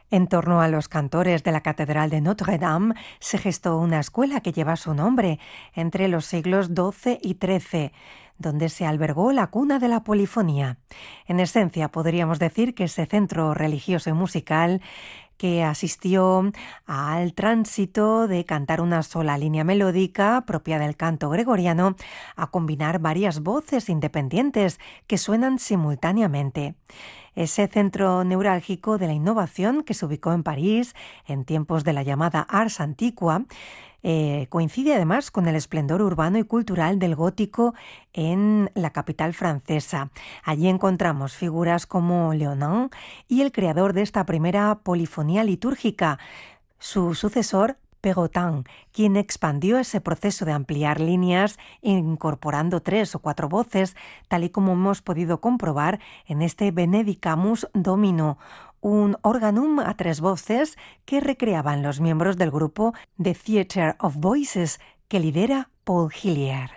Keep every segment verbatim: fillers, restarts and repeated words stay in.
En torno a los cantores de la Catedral de Notre-Dame se gestó una escuela que lleva su nombre entre los siglos doce y trece, donde se albergó la cuna de la polifonía. En esencia, podríamos decir que ese centro religioso y musical que asistió al tránsito de cantar una sola línea melódica propia del canto gregoriano a combinar varias voces independientes que suenan simultáneamente. Ese centro neurálgico de la innovación que se ubicó en París en tiempos de la llamada Ars Antiqua eh, coincide además con el esplendor urbano y cultural del gótico en la capital francesa. Allí encontramos figuras como Leonin y el creador de esta primera polifonía litúrgica, su sucesor Perotin, quien expandió ese proceso de ampliar líneas incorporando tres o cuatro voces, tal y como hemos podido comprobar en este Benedicamus Domino, un organum a tres voces que recreaban los miembros del grupo The Theatre of Voices que lidera Paul Hillier.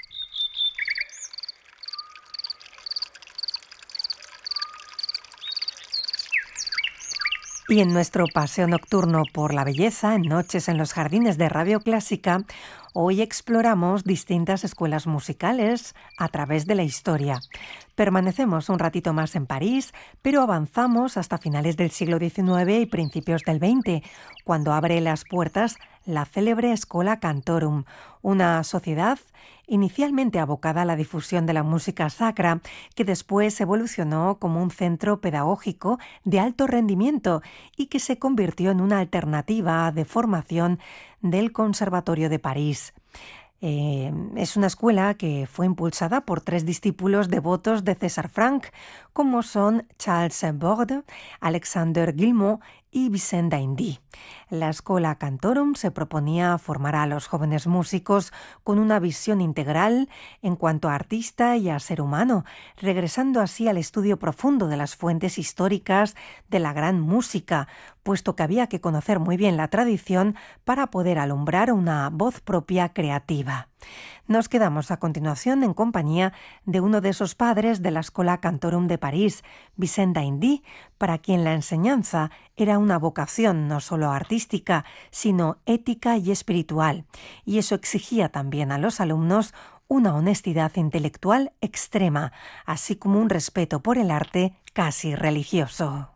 Y en nuestro paseo nocturno por la belleza, en Noches en los Jardines de Radio Clásica, hoy exploramos distintas escuelas musicales a través de la historia. Permanecemos un ratito más en París, pero avanzamos hasta finales del siglo diecinueve y principios del veinte, cuando abre las puertas la célebre Schola Cantorum, una sociedad inicialmente abocada a la difusión de la música sacra, que después evolucionó como un centro pedagógico de alto rendimiento y que se convirtió en una alternativa de formación del Conservatorio de París. Eh, es una escuela que fue impulsada por tres discípulos devotos de César Franck, como son Charles Borde, Alexander Guillemot y Vicent d'Indy. La Schola Cantorum se proponía formar a los jóvenes músicos con una visión integral en cuanto a artista y a ser humano, regresando así al estudio profundo de las fuentes históricas de la gran música, puesto que había que conocer muy bien la tradición para poder alumbrar una voz propia creativa. Nos quedamos a continuación en compañía de uno de esos padres de la Schola Cantorum de París, Vicent d'Indy, para quien la enseñanza era una vocación no solo artística, sino ética y espiritual, y eso exigía también a los alumnos una honestidad intelectual extrema, así como un respeto por el arte casi religioso.